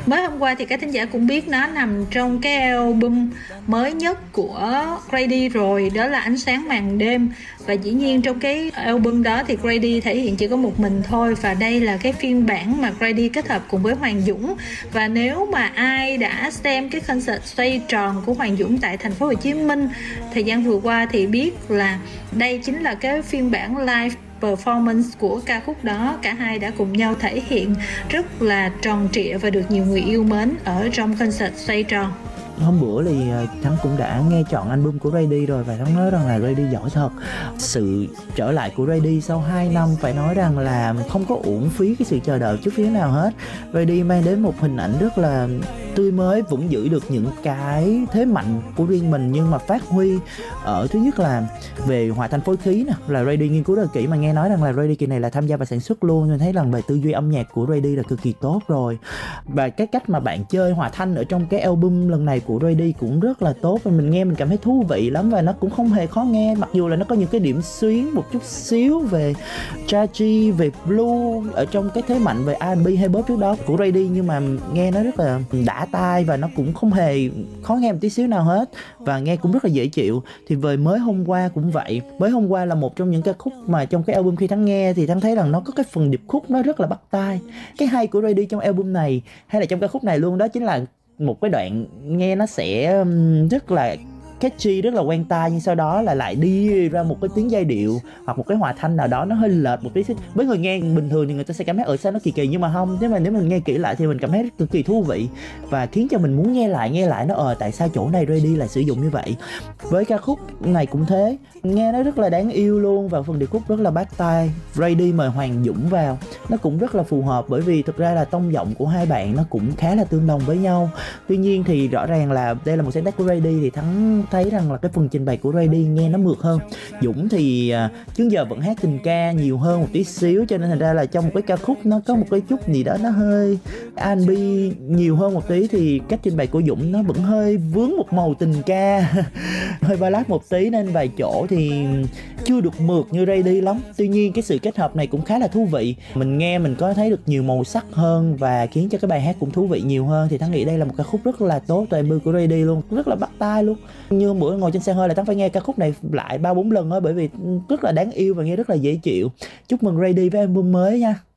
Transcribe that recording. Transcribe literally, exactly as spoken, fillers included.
Mới hôm qua thì các thính giả cũng biết nó nằm trong cái album mới nhất của Grady rồi, đó là Ánh Sáng Màn Đêm. Và dĩ nhiên trong cái album đó thì Grady thể hiện chỉ có một mình thôi, và đây là cái phiên bản mà Grady kết hợp cùng với Hoàng Dũng. Và nếu mà ai đã xem cái concert xoay tròn của Hoàng Dũng tại thành phố Hồ Chí Minh thời gian vừa qua thì biết là đây chính là cái phiên bản live performance của ca khúc đó. Cả hai đã cùng nhau thể hiện rất là tròn trịa và được nhiều người yêu mến ở trong concert xoay tròn. Hôm bữa thì Thắng cũng đã nghe chọn album của Grady rồi, và Thắng nói rằng là Grady giỏi thật. Sự trở lại của Grady sau hai năm phải nói rằng là không có uổng phí cái sự chờ đợi chút xíu nào hết. Grady mang đến một hình ảnh rất là tươi mới, vẫn giữ được những cái thế mạnh của riêng mình, nhưng mà phát huy ở thứ nhất là về hòa thanh phối khí nè, là Grady nghiên cứu rất là kỹ, mà nghe nói rằng là Grady kỳ này là tham gia và sản xuất luôn, nên thấy rằng về tư duy âm nhạc của Grady là cực kỳ tốt rồi. Và cái cách mà bạn chơi hòa thanh ở trong cái album lần này của Grady cũng rất là tốt, và mình nghe mình cảm thấy thú vị lắm, và nó cũng không hề khó nghe, mặc dù là nó có những cái điểm xuyến một chút xíu về jazzy, về blue ở trong cái thế mạnh về R and B hay pop trước đó của Grady, nhưng mà nghe nó rất là đã tai và nó cũng không hề khó nghe một tí xíu nào hết, và nghe cũng rất là dễ chịu. Thì về mới hôm qua cũng vậy, mới hôm qua là một trong những ca khúc mà trong cái album khi Thắng nghe thì Thắng thấy rằng nó có cái phần điệp khúc nó rất là bắt tai. Cái hay của Grady trong album này hay là trong ca khúc này luôn, đó chính là một cái đoạn nghe nó sẽ rất là catchy, rất là quen tai, nhưng sau đó là lại đi ra một cái tiếng giai điệu hoặc một cái hòa thanh nào đó nó hơi lệch một tí xíu. Với người nghe bình thường thì người ta sẽ cảm thấy ở sao nó kỳ kỳ, nhưng mà không, nếu mà nếu mình nghe kỹ lại thì mình cảm thấy cực kỳ thú vị và khiến cho mình muốn nghe lại nghe lại nó ờ tại sao chỗ này Grady lại sử dụng như vậy. Với ca khúc này cũng thế, nghe nó rất là đáng yêu luôn, và phần điệp khúc rất là bắt tai. Grady mời Hoàng Dũng vào nó cũng rất là phù hợp, bởi vì thực ra là tông giọng của hai bạn nó cũng khá là tương đồng với nhau. Tuy nhiên thì rõ ràng là đây là một sáng tác của Grady thì Thắng thấy rằng là cái phần trình bày của Grady nghe nó mượt hơn. Dũng thì uh, trước giờ vẫn hát tình ca nhiều hơn một tí xíu, cho nên thành ra là trong một cái ca khúc nó có một cái chút gì đó nó hơi R and B nhiều hơn một tí, thì cách trình bày của Dũng nó vẫn hơi vướng một màu tình ca hơi ballad một tí, nên vài chỗ thì chưa được mượt như Grady lắm. Tuy nhiên cái sự kết hợp này cũng khá là thú vị, mình nghe mình có thấy được nhiều màu sắc hơn và khiến cho cái bài hát cũng thú vị nhiều hơn. Thì Thắng nghĩ đây là một ca khúc rất là tốt từ album của Grady luôn, rất là bắt tai luôn. Như bữa ngồi trên xe hơi là Thắng phải nghe ca khúc này lại ba bốn lần đó, bởi vì rất là đáng yêu và nghe rất là dễ chịu. Chúc mừng Grady với album mới nha.